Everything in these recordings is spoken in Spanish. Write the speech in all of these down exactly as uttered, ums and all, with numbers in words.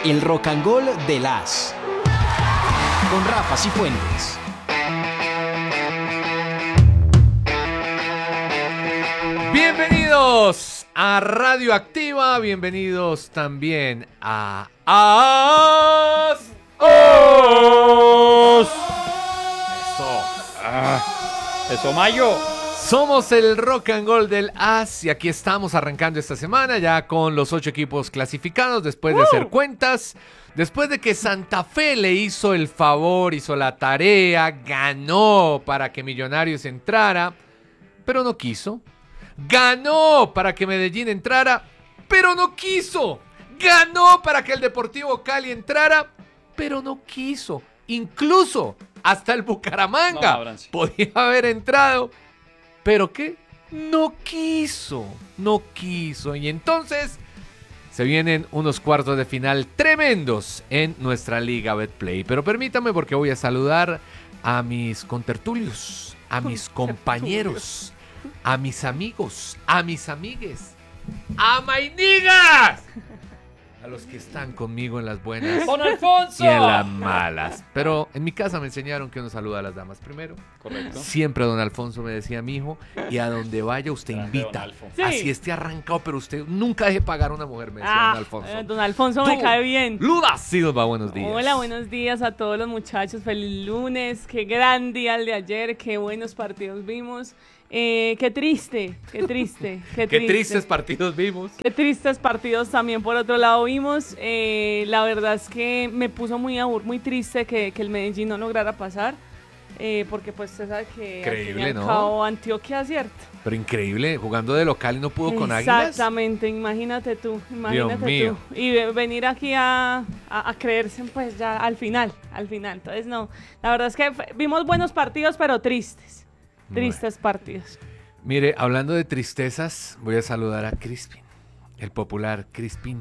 El Rock and Roll del As, con Rafa Cifuentes. Bienvenidos a Radio Activa, bienvenidos también a As. ¡Os! Eso. Ah, eso, Mayo. Somos el Rock and Roll del As y aquí estamos arrancando esta semana ya con los ocho equipos clasificados después de hacer cuentas. Después de que Santa Fe le hizo el favor, hizo la tarea, ganó para que Millonarios entrara, pero no quiso. Ganó para que Medellín entrara, pero no quiso. Ganó para que el Deportivo Cali entrara, pero no quiso. Incluso hasta el Bucaramanga no, podía haber entrado, pero ¿qué? No quiso, no quiso. Y entonces se vienen unos cuartos de final tremendos en nuestra Liga Betplay. Pero permítame porque voy a saludar a mis contertulios, a mis compañeros, a mis amigos, a mis amigues, a mainigas, a los que están conmigo en las buenas ¡Don Alfonso! y en las malas. Pero en mi casa me enseñaron que uno saluda a las damas primero. Correcto. Siempre don Alfonso me decía, mi hijo, y a donde vaya usted Grande invita. don Alfonso. Sí. Así esté arrancado, pero usted nunca deje pagar a una mujer, me decía Ah, don Alfonso. eh, don Alfonso me Tú, cae bien. Luda Silva, buenos días. Hola, buenos días a todos los muchachos. Feliz lunes. Qué gran día el de ayer. Qué buenos partidos vimos. Eh, qué triste, qué triste, qué, Qué triste. tristes partidos vimos. Qué tristes partidos también por otro lado vimos. Eh, la verdad es que me puso muy abur muy triste que, que el Medellín no lograra pasar. Eh, porque pues usted sabe que al fin y Increíble, al ¿no? cabo Antioquia, ¿cierto? Pero increíble, jugando de local y no pudo con Águilas. Exactamente, imagínate tú, imagínate mío. tú. Y ve- venir aquí a, a, a creerse pues ya al final, al final. Entonces no, la verdad es que f- vimos buenos partidos, pero tristes, tristes partidos. Mire, hablando de tristezas, voy a saludar a Crispin, el popular Crispin.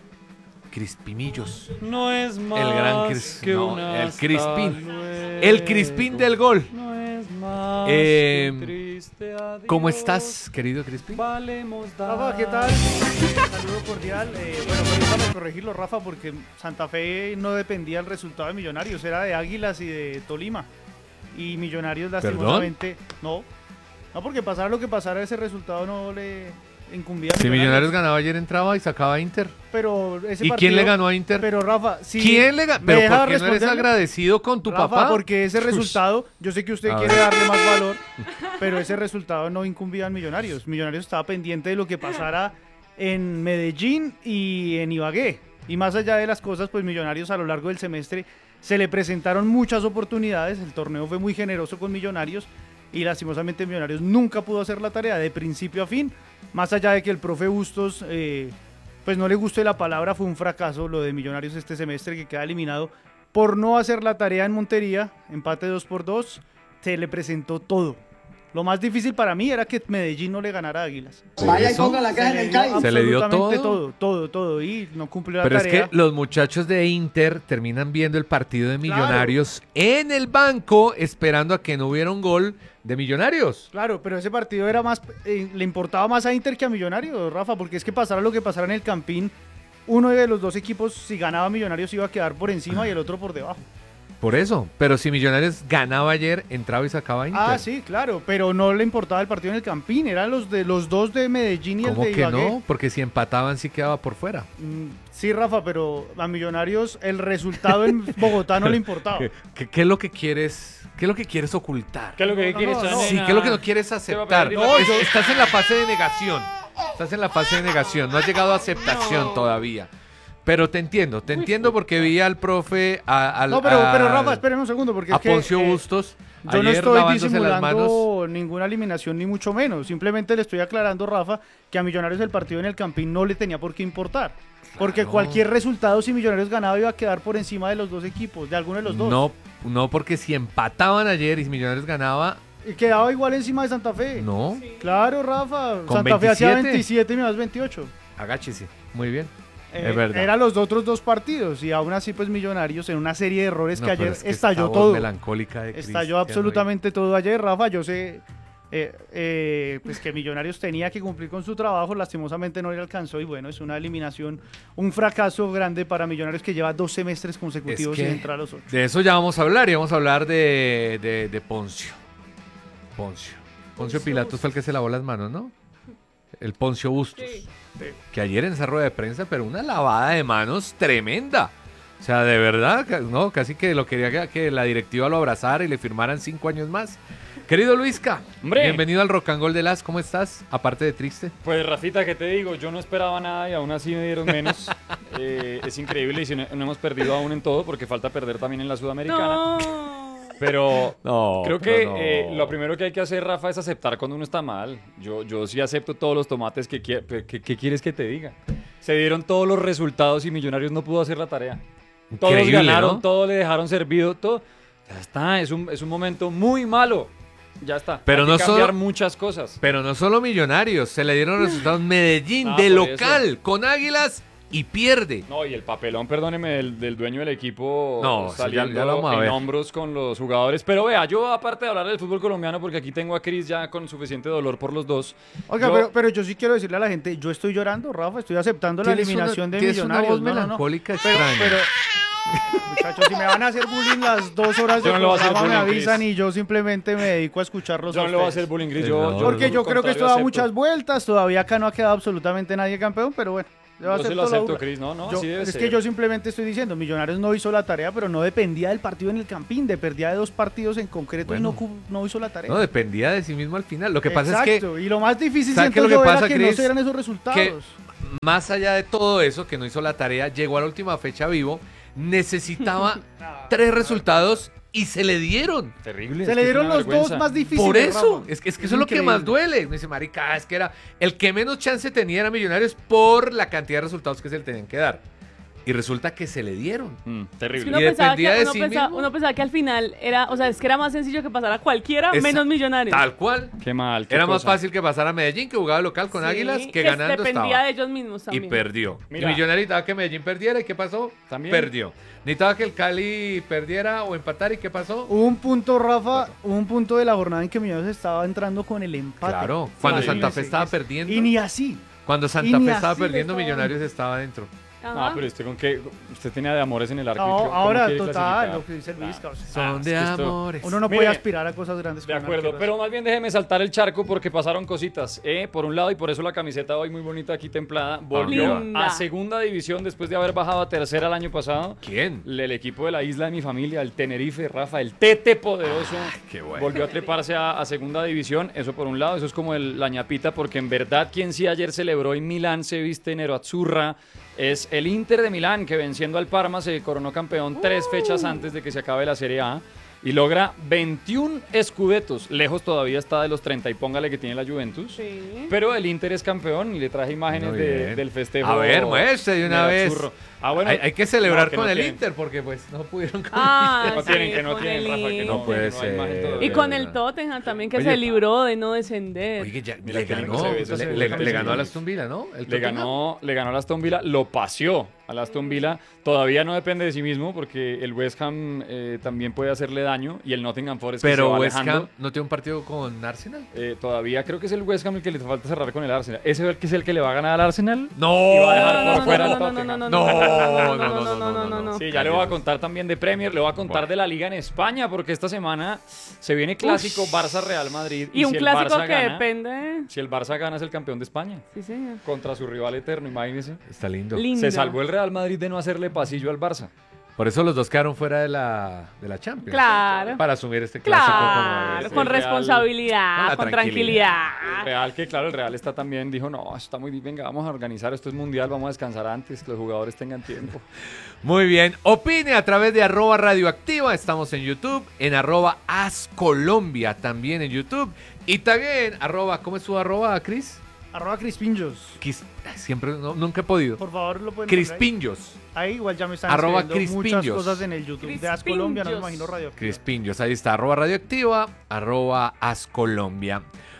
Crispinillos. No es más El gran Cris- que no, una el Crispin. hasta luego. El Crispin del gol. No es más Eh, que un triste adiós. ¿Cómo estás, querido Crispin? Valemos dar. Rafa, ¿qué tal? Saludo cordial. Eh, bueno, permítame corregirlo, Rafa, porque Santa Fe no dependía del resultado de Millonarios, era de Águilas y de Tolima. Y Millonarios lastimosamente no. No, porque pasara lo que pasara, ese resultado no le incumbía a Si Millonarios ganaba ayer, entraba y sacaba a Inter. Pero ese ¿Y partido, quién le ganó a Inter? Pero Rafa, si ¿Quién le ganó? ¿me Pero deja ¿por qué no eres responderle? agradecido con tu Rafa, papá? porque ese Ush. resultado, yo sé que usted A quiere ver. darle más valor, pero ese resultado no incumbía a Millonarios. Millonarios estaba pendiente de lo que pasara en Medellín y en Ibagué. Y más allá de las cosas, pues Millonarios a lo largo del semestre se le presentaron muchas oportunidades. El torneo fue muy generoso con Millonarios y lastimosamente Millonarios nunca pudo hacer la tarea de principio a fin. Más allá de que el profe Bustos, eh, pues no le guste la palabra, fue un fracaso lo de Millonarios este semestre, que queda eliminado por no hacer la tarea en Montería, empate dos por dos, se le presentó todo. Lo más difícil para mí era que Medellín no le ganara a Águilas. Vaya y ponga la Se le dio ¿Se le dio absolutamente todo? todo, todo, todo, y no cumplió la Pero es tarea. que los muchachos de Inter terminan viendo el partido de Millonarios en el banco esperando a que no hubiera un gol de Millonarios. Claro, pero ese partido era más, eh, le importaba más a Inter que a Millonarios, Rafa, porque es que pasara lo que pasara en el Campín, uno de los dos equipos, si ganaba Millonarios, iba a quedar por encima y el otro por debajo. Por eso. Pero si Millonarios ganaba ayer, entraba y sacaba a Inter. Ah, sí, claro, pero no le importaba el partido en el Campín, eran los de los dos de Medellín y el ¿Cómo de que Ibagué. no? Porque si empataban sí quedaba por fuera. Mm, sí, Rafa, pero a Millonarios el resultado en Bogotá no le importaba. ¿Qué, qué- qué es lo que quieres? ¿Qué es lo que quieres ocultar? ¿Qué es lo que No, quieres, no, no. Ana? Sí, ¿qué es lo que no quieres aceptar? Te va a pedir No, es- estás en la fase de negación. Estás en la fase de negación. No has llegado a aceptación No. todavía. Pero te entiendo, te entiendo porque vi al profe, a, al, No, pero, pero a- Rafa, esperen un segundo, porque a es que, Poncio eh, Bustos yo no ayer estoy lavándose las manos. disimulando ninguna eliminación, ni mucho menos. Simplemente le estoy aclarando, Rafa, que a Millonarios el partido en el Campín no le tenía por qué importar. Porque Claro. cualquier resultado, si Millonarios ganaba, iba a quedar por encima de los dos equipos, de alguno de los dos. No, no, porque si empataban ayer y si Millonarios ganaba, Y quedaba igual encima de Santa Fe. no, Claro, Rafa. ¿Con Santa Fe hacía veintisiete? veintisiete y me das veintiocho. agáchese. Muy bien. Eh, Es verdad. Eran los otros dos partidos y aún así pues Millonarios en una serie de errores No, que pero ayer es que estalló esta voz todo. melancólica de Estalló Cristian absolutamente todo ayer, Rafa. Yo sé eh, eh, pues que Millonarios tenía que cumplir con su trabajo, lastimosamente no le alcanzó y bueno, es una eliminación, un fracaso grande para Millonarios que lleva dos semestres consecutivos Es que sin entrar a los ocho. De eso ya vamos a hablar y vamos a hablar de, de, de Poncio. Poncio. Poncio Pilatos fue el que se lavó las manos, ¿no? El Poncio Bustos. Sí. Que ayer en esa rueda de prensa, pero una lavada de manos tremenda. O sea, de verdad, ca- no, casi que lo quería que, que la directiva lo abrazara y le firmaran cinco años más. Querido Luisca, Hombre. bienvenido al Rock and Roll de Las, ¿cómo estás? Aparte de triste. Pues Rafita, ¿qué te digo? Yo no esperaba nada y aún así me dieron menos. Eh, es increíble y si no, no hemos perdido aún en todo porque falta perder también en la Sudamericana. No. Pero No, creo pero que no. eh, lo primero que hay que hacer, Rafa, es aceptar cuando uno está mal. Yo, yo sí acepto todos los tomates que, quie- que, que- que quieres que te diga. Se dieron todos los resultados y Millonarios no pudo hacer la tarea. Todos Increíble, ganaron, ¿no? todo le dejaron servido, todo. Ya está, es un, es un momento muy malo. Ya está. Pero hay no que cambiar solo- muchas cosas. Pero no solo Millonarios, se le dieron resultados Medellín Ah, de por local con Águilas y pierde. No, y el papelón, perdóneme, del, del dueño del equipo No, sí, saliendo ya- ya lo vamos a en ver. hombros con los jugadores. Pero vea, yo aparte de hablar del fútbol colombiano, porque aquí tengo a Cris ya con suficiente dolor por los dos. Oiga, yo- pero, pero yo sí quiero decirle a la gente, yo estoy llorando, Rafa, estoy aceptando la Tienes eliminación una- de tienes una Millonarios. voz no, no, no. melancólica Pero, extraña. pero, muchachos, si me van a hacer bullying las dos horas de Yo no le voy a hacer programa me bullying, avisan Chris. y yo simplemente me dedico a escucharlos Yo a no le voy a ustedes. hacer bullying, Gris. Sí, Yo, no, yo Porque por yo creo que esto da contrario muchas acepto. vueltas, todavía acá no ha quedado absolutamente nadie campeón, pero bueno. Yo, Yo se acepto lo la acepto, burla. Cris. No, no, Yo- así debe es ser. que yo simplemente estoy diciendo, Millonarios no hizo la tarea, pero no dependía del partido en el Campín, dependía de dos partidos en concreto y Bueno. no, cu- no hizo la tarea. No, dependía de sí mismo al final. Lo que pasa es que Exacto, y lo más difícil ¿sabe qué siento es lo que yo era pasa, que no Chris? se dieran esos resultados. más allá de todo eso, que no hizo la tarea, llegó a la última fecha vivo, necesitaba tres resultados y se le dieron. Terrible. Se es le que es dieron una los vergüenza. dos más difíciles. Por eso, Rafa. es que, es que eso es lo que increíble. más duele. Me dice, marica, es que era el que menos chance tenía era Millonarios por la cantidad de resultados que se le tenían que dar. Y resulta que se le dieron. Mm, Es que terrible. uno, Y pensaba que, dependía de uno, sí pensaba, mismo. uno pensaba que al final era, o sea, es que era más sencillo que pasara cualquiera Esa- menos Millonarios. Tal cual. Qué mal. qué Era más cosa. fácil que pasara Medellín, que jugaba local con Sí, Águilas, que, ganando dependía estaba. de ellos mismos Y también. perdió. Mira. Y Millonarios necesitaba que Medellín perdiera, ¿y qué pasó? También. Perdió. Necesitaba que el Cali perdiera o empatara, ¿y qué pasó? Hubo un punto, Rafa, hubo un punto de la jornada en que Millonarios estaba entrando con el empate. Claro, cuando Sí. Santa Fe Sí, estaba sí. perdiendo. Y ni así. Cuando y Santa ni Fe estaba así le perdiendo, estaban- Millonarios estaba dentro. Ajá. No, pero usted con qué. Usted tenía de amores en el arco. No, ¿y cómo ahora, quiere total, clasificar? lo que dice Luis. Ah, o sea, Son es de que esto- amores. Uno no Mire, puede aspirar a cosas grandes. De con un acuerdo, arquero pero así. más bien déjeme saltar el charco porque pasaron cositas. ¿eh? Por un lado, y por eso la camiseta hoy muy bonita aquí templada, volvió Linda. a segunda división después de haber bajado a tercera el año pasado. ¿Quién? El equipo de la isla de mi familia, el Tenerife, Rafa, el Tete poderoso, qué bueno. volvió a treparse a, a segunda división. Eso por un lado, eso es como el- la ñapita, porque en verdad quien sí ayer celebró en Milán se viste Nero Azzurra es el Inter de Milán, que venciendo al Parma se coronó campeón tres fechas antes de que se acabe la Serie A. Y logra veintiún escudetos. Lejos todavía está de los treinta y póngale que tiene la Juventus. Sí. Pero el Inter es campeón y le traje imágenes Muy de- bien. del festejo. A ver, muestre de una vez. Nerazzurro. Ah, bueno. hay, hay que celebrar No, que con no el tienen. Inter porque pues no pudieron con Ah, Que no sí, tienen, que no con tienen, el Rafa, que no, Inter. No puede que no hay imagen ser. todavía. Y con el Tottenham también, que Oye, se libró de no descender. Oye, ya, Mira le qué ganó, lindo se ve, le, eso se ve, le- eso se le ve. ganó a la Aston Villa, ¿no? El Le Tottenham. ganó, le ganó al Aston Villa, lo paseó al Aston Villa. Todavía no depende de sí mismo porque el West Ham eh, también puede hacerle daño y el Nottingham Forest que se Pero va West alejando. Ham no tiene un partido con Arsenal. Eh, todavía creo que es el West Ham el que le falta cerrar con el Arsenal. ¿Ese es el que es el que le va a ganar al Arsenal? No, Y va a dejar por No, no, fuera no, al no, no, Tottenham. no, no, No, no, no, no, no, no, no, no. Sí, ya le voy a contar también de Premier, le voy a contar de la Liga en España porque esta semana se viene clásico Barça-Real Madrid. Y un si el clásico Barça que gana, depende. Si el Barça gana es el campeón de España Sí, señor. contra su rival eterno, imagínese. Está lindo. Lindo. Se salvó el Real Madrid de no hacerle pasillo al Barça. Por eso los dos quedaron fuera de la, de la Champions. Claro. Para asumir este clásico Claro, como con el Real- responsabilidad, Ah, con tranquilidad. El tranquilidad. Real que claro, el Real está también dijo, no, esto está muy bien, venga, vamos a organizar, esto es mundial, vamos a descansar antes, que los jugadores tengan tiempo. Muy bien. Opine a través de arroba radioactiva. Estamos en YouTube. En arroba ascolombia también en YouTube. Y también arroba, ¿cómo es su arroba, Cris? Arroba Crispinjos. Quis- Siempre, no, nunca he podido. Por favor, lo pueden poner ahí. Crispinjos. Ahí igual ya me están Arroba escribiendo muchas Crispinjos. cosas en el YouTube de As Colombia, no me Crispinjos. imagino radio. Crispinjos. Ahí está. Arroba radioactiva. Arroba ascolombia.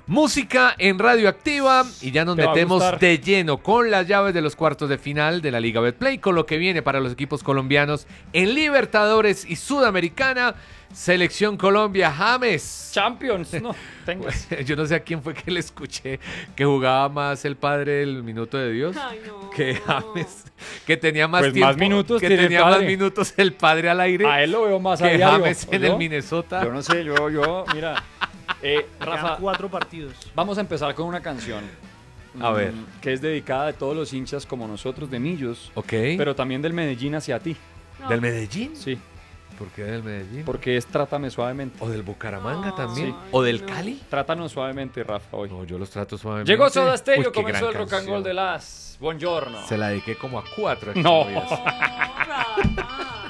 Música en Radioactiva y ya nos Te va a metemos gustar. de lleno con las llaves de los cuartos de final de la Liga Betplay, con lo que viene para los equipos colombianos en Libertadores y Sudamericana. Selección Colombia, James. Champions, no, tengas. Yo no sé a quién fue que le escuché que jugaba más el padre del Minuto de Dios Ay, no. que James, que tenía más Pues tiempo, más minutos que tiene el tenía más padre. minutos el padre al aire A él lo veo más a que diario. James en ¿o yo? el Minnesota. Yo no sé, yo, yo, mira. Eh, Quedan Rafa, cuatro partidos. vamos a empezar con una canción. A mm, ver. Que es dedicada a todos los hinchas como nosotros de Millos, Ok. pero también del Medellín hacia ti. No. ¿Del Medellín? Sí, ¿Por qué del Medellín? porque es Trátame Suavemente. ¿O del Bucaramanga Ay, también? sí. ¿O del no. Cali? Trátanos suavemente, Rafa, hoy. No, yo los trato suavemente. Llegó Soda Uy, Stereo, qué comenzó el gran rock and roll canción. de las. Buongiorno. Se la dediqué como a cuatro. No. exnovias. No, Rafa.